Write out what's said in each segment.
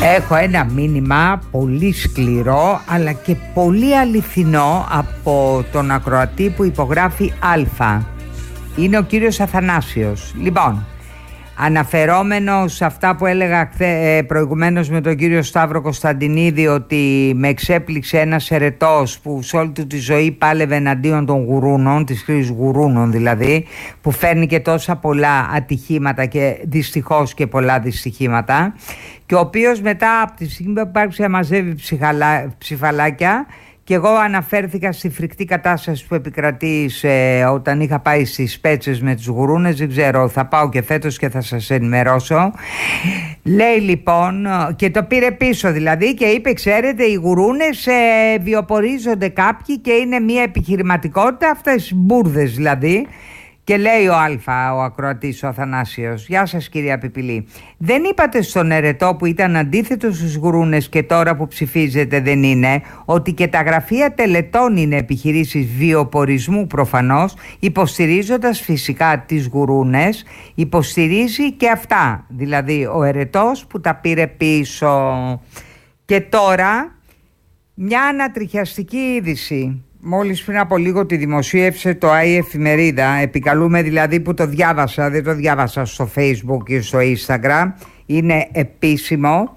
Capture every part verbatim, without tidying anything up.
Έχω ένα μήνυμα πολύ σκληρό αλλά και πολύ αληθινό από τον ακροατή που υπογράφει Α. Είναι ο κύριος Αθανάσιος. Λοιπόν, αναφερόμενος σε αυτά που έλεγα χθε, προηγουμένως με τον κύριο Σταύρο Κωνσταντινίδη, ότι με εξέπληξε ένας ερετός που σε όλη του τη ζωή πάλευε εναντίον των γουρούνων, της κρίσης γουρούνων δηλαδή, που φέρνει και τόσα πολλά ατυχήματα και δυστυχώς και πολλά δυστυχήματα, και ο οποίος μετά από τη στιγμή που άρχισε να μαζεύει ψυχαλά, ψηφαλάκια, και εγώ αναφέρθηκα στη φρικτή κατάσταση που επικρατεί ε, όταν είχα πάει στις Πέτσες με τους γουρούνες. Δεν ξέρω, θα πάω και φέτος και θα σας ενημερώσω. Λέει λοιπόν, και το πήρε πίσω δηλαδή, και είπε, ξέρετε, οι γουρούνες ε, βιοπορίζονται κάποιοι και είναι μια επιχειρηματικότητα, αυτές μπουρδες δηλαδή. Και λέει ο Α, ο ακροατής, ο Αθανάσιος, γεια σας κυρία Πιπηλή, δεν είπατε στον ερετό που ήταν αντίθετος στους γουρούνες και τώρα που ψηφίζετε δεν είναι, ότι και τα γραφεία τελετών είναι επιχειρήσεις βιοπορισμού προφανώς, υποστηρίζοντας φυσικά τις γουρούνες, υποστηρίζει και αυτά, δηλαδή ο ερετός που τα πήρε πίσω. Και τώρα μια ανατριχιαστική είδηση. Μόλις πριν από λίγο τη δημοσίευσε το ΆΗ Εφημερίδα, επικαλούμε δηλαδή που το διάβασα, δεν το διάβασα στο Facebook και στο Instagram, είναι επίσημο.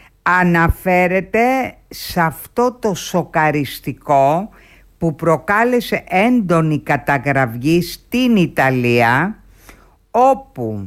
Αναφέρεται σε αυτό το σοκαριστικό που προκάλεσε έντονη καταγραφή στην Ιταλία, όπου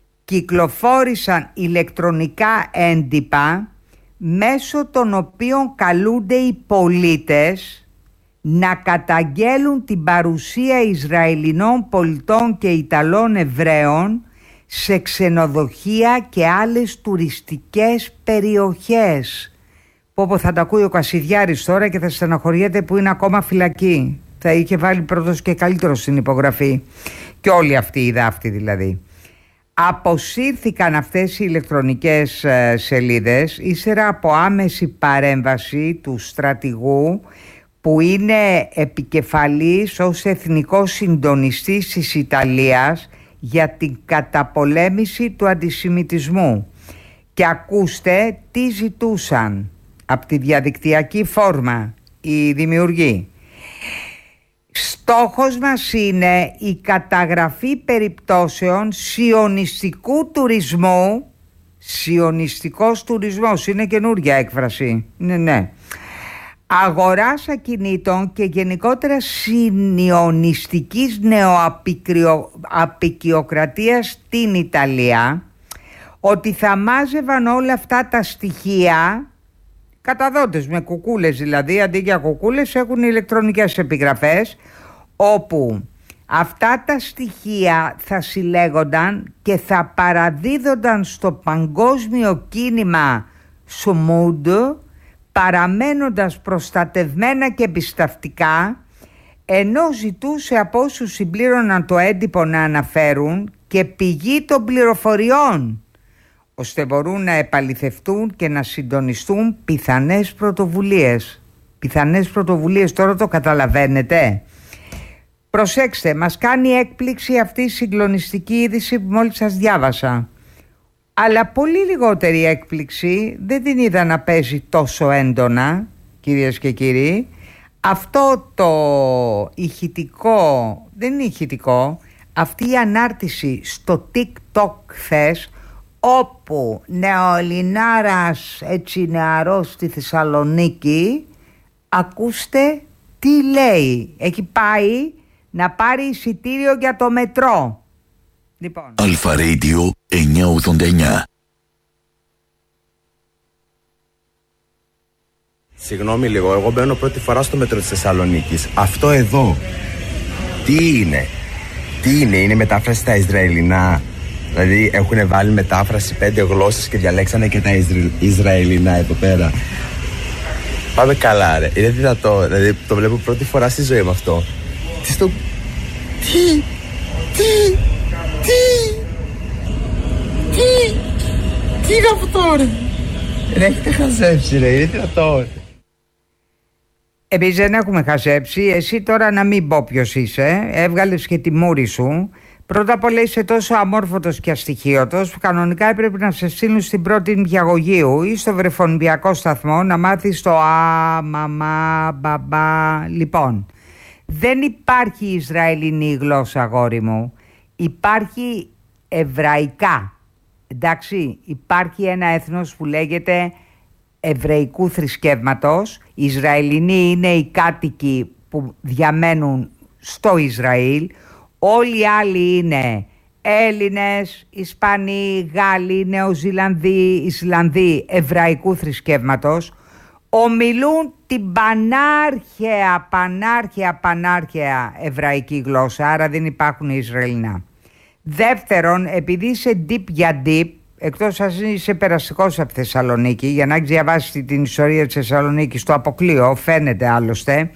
κυκλοφόρησαν ηλεκτρονικά έντυπα μέσω των οποίων καλούνται οι πολίτες να καταγγέλουν την παρουσία Ισραηλινών πολιτών και Ιταλών Εβραίων σε ξενοδοχεία και άλλες τουριστικές περιοχές. Πω πω, θα τα ακούει ο Κασιδιάρης τώρα και θα στεναχωριέται που είναι ακόμα φυλακή. Θα είχε βάλει πρώτος και καλύτερο στην υπογραφή. Και όλοι αυτοί οι δάφτοι δηλαδή. Αποσύρθηκαν αυτές οι ηλεκτρονικές ε, σελίδες ύστερα από άμεση παρέμβαση του στρατηγού που είναι επικεφαλής ως εθνικός συντονιστής της Ιταλίας για την καταπολέμηση του αντισημιτισμού. Και ακούστε τι ζητούσαν από τη διαδικτυακή φόρμα οι δημιουργοί. Στόχος μας είναι η καταγραφή περιπτώσεων σιωνιστικού τουρισμού. Σιωνιστικός τουρισμός είναι καινούρια έκφραση. Ναι, ναι. Αγοράς ακινήτων και γενικότερα συνιωνιστικής νεοαπικιοκρατίας στην Ιταλία, ότι θα μάζευαν όλα αυτά τα στοιχεία, καταδότες με κουκούλες δηλαδή, αντί για κουκούλες έχουν ηλεκτρονικές επιγραφές, όπου αυτά τα στοιχεία θα συλλέγονταν και θα παραδίδονταν στο παγκόσμιο κίνημα Σομούντ, παραμένοντας προστατευμένα και εμπιστευτικά, ενώ ζητούσε από όσους συμπλήρωναν το έντυπο να αναφέρουν και πηγή των πληροφοριών, ώστε μπορούν να επαληθευτούν και να συντονιστούν πιθανές πρωτοβουλίες. Πιθανές πρωτοβουλίες, τώρα το καταλαβαίνετε. Προσέξτε, μας κάνει έκπληξη αυτή η συγκλονιστική είδηση που μόλις σας διάβασα. Αλλά πολύ λιγότερη έκπληξη δεν την είδα να παίζει τόσο έντονα, κυρίες και κύριοι, αυτό το ηχητικό, δεν είναι ηχητικό, αυτή η ανάρτηση στο TikTok χθες, όπου νεοελληνάρας, έτσι νεαρός στη Θεσσαλονίκη, ακούστε τι λέει. Έχει πάει να πάρει εισιτήριο για το μετρό. Λοιπόν. Αλφα Radio εννιακόσια ογδόντα εννιά. Συγγνώμη λίγο, εγώ μπαίνω πρώτη φορά στο μέτρο της Θεσσαλονίκης. Αυτό εδώ, τι είναι? Τι είναι, είναι μετάφραση στα Ισραηλινά? Δηλαδή έχουν βάλει μετάφραση πέντε γλώσσες και διαλέξανε και τα Ισραηλ, Ισραηλινά εδώ πέρα. Πάμε καλά ρε, είναι δυνατό, δηλαδή το βλέπω πρώτη φορά στη ζωή μου αυτό. Τι στο... Τι, τι, τι, τι, τι είναι αυτό ρε? Ρε έχετε χαζέψει ρε, είναι δυνατό ρε. Εμείς δεν έχουμε χαζέψει, εσύ τώρα να μην πω ποιος είσαι, έβγαλες και τη μούρη σου. Πρώτα απ' όλα είσαι τόσο αμόρφωτος και αστοιχείωτος που κανονικά έπρεπε να σε στείλουν στην πρώτη νηπιαγωγείου ή στο βρεφονιπιακό σταθμό να μάθεις το α, μαμά, μπαμπά. Λοιπόν, δεν υπάρχει Ισραηλινή γλώσσα, αγόρι μου. Υπάρχει εβραϊκά. Εντάξει, υπάρχει ένα έθνος που λέγεται εβραϊκού θρησκεύματος. Οι Ισραηλινοί είναι οι κάτοικοι που διαμένουν στο Ισραήλ. Όλοι οι άλλοι είναι Έλληνες, Ισπανοί, Γάλλοι, Νεοζηλανδοί, Ισλανδοί εβραϊκού θρησκεύματος. Ομιλούν την πανάρχαια, πανάρχαια, πανάρχαια εβραϊκή γλώσσα, άρα δεν υπάρχουν Ισραηλινά. Δεύτερον, επειδή είσαι deep για deep, εκτός αν είσαι περαστικός από Θεσσαλονίκη, για να έχεις διαβάσει την ιστορία της Θεσσαλονίκης, το αποκλείω, φαίνεται άλλωστε,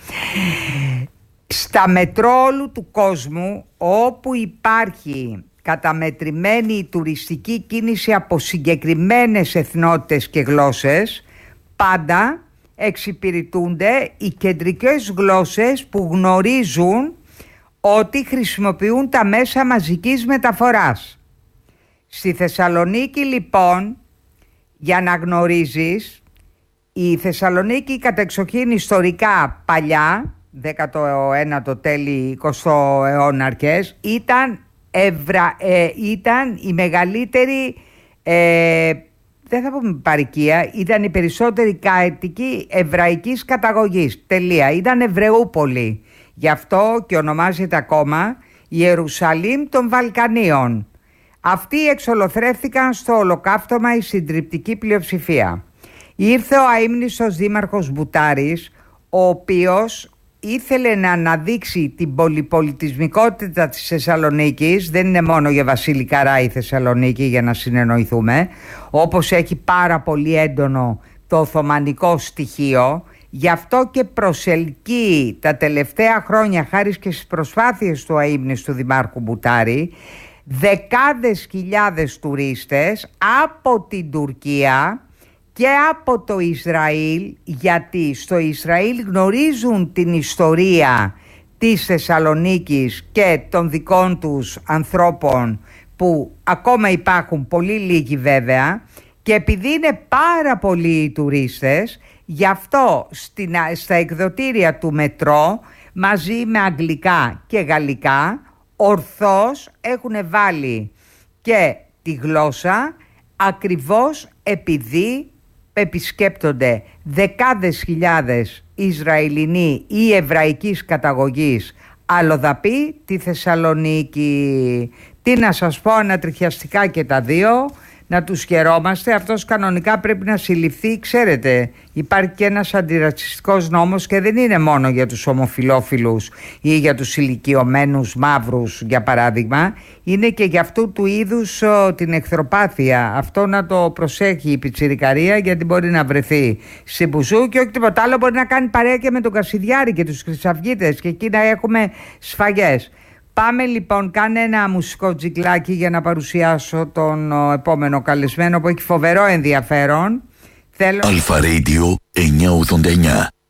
στα μετρό όλου του κόσμου, όπου υπάρχει καταμετρημένη τουριστική κίνηση από συγκεκριμένες εθνότητες και γλώσσες, πάντα εξυπηρετούνται οι κεντρικές γλώσσες που γνωρίζουν ότι χρησιμοποιούν τα μέσα μαζικής μεταφοράς. Στη Θεσσαλονίκη λοιπόν, για να γνωρίζεις, η Θεσσαλονίκη κατεξοχήν ιστορικά παλιά, δέκατο ένατο τέλη εικοστού αιώνα αρχές, ήταν, ευρα, ε, ήταν η μεγαλύτερη, ε, δεν θα πούμε παροικία, ήταν η περισσότερη κάτοικοι εβραϊκής καταγωγής. Τελεία. Ήταν Εβραιούπολη. Γι' αυτό και ονομάζεται ακόμα Ιερουσαλήμ των Βαλκανίων. Αυτοί εξολοθρεύτηκαν στο ολοκαύτωμα η συντριπτική πλειοψηφία. Ήρθε ο αείμνηστος δήμαρχος Μπουτάρης, ο οποίος ήθελε να αναδείξει την πολυπολιτισμικότητα της Θεσσαλονίκης. Δεν είναι μόνο για Βασίλη Καρά η Θεσσαλονίκη, για να συνεννοηθούμε, όπως έχει πάρα πολύ έντονο το οθωμανικό στοιχείο. Γι' αυτό και προσελκύει τα τελευταία χρόνια, χάρη και στις προσπάθειες του αείμνηστου δημάρχου Μπουτάρη, δεκάδες χιλιάδες τουρίστες από την Τουρκία και από το Ισραήλ, γιατί στο Ισραήλ γνωρίζουν την ιστορία της Θεσσαλονίκης και των δικών τους ανθρώπων, που ακόμα υπάρχουν, πολύ λίγοι βέβαια, και επειδή είναι πάρα πολλοί οι τουρίστες, γι' αυτό στην, στα εκδοτήρια του μετρό, μαζί με αγγλικά και γαλλικά, ορθώς έχουν βάλει και τη γλώσσα, ακριβώς επειδή επισκέπτονται δεκάδες χιλιάδες Ισραηλινοί ή εβραϊκής καταγωγής αλλοδαποί τη Θεσσαλονίκη. Τι να σας πω, ανατριχιαστικά και τα δύο, να τους χαιρόμαστε. Αυτός κανονικά πρέπει να συλληφθεί. Ξέρετε, υπάρχει και ένας αντιρατσιστικός νόμος και δεν είναι μόνο για τους ομοφυλόφιλους ή για τους ηλικιωμένους μαύρους, για παράδειγμα. Είναι και για αυτού του είδους ο, την εχθροπάθεια. Αυτό να το προσέχει η πιτσιρικαρία, γιατί μπορεί να βρεθεί στην Μπουζού και όχι τίποτα άλλο, μπορεί να κάνει παρέα και με τον Κασιδιάρη και τους Χρυσαυγίτες και εκεί να έχουμε σφαγές. Πάμε λοιπόν, κάνε ένα μουσικό τζιγκλάκι για να παρουσιάσω τον ο, επόμενο καλεσμένο που έχει φοβερό ενδιαφέρον. Θέλω... Αλφα Radio εννιακόσια ογδόντα εννιά.